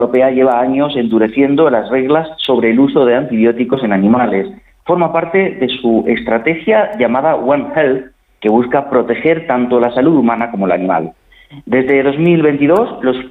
Europea lleva años endureciendo las reglas sobre el uso de antibióticos en animales. Forma parte de su estrategia llamada One Health, que busca proteger tanto la salud humana como la animal. Desde 2022, los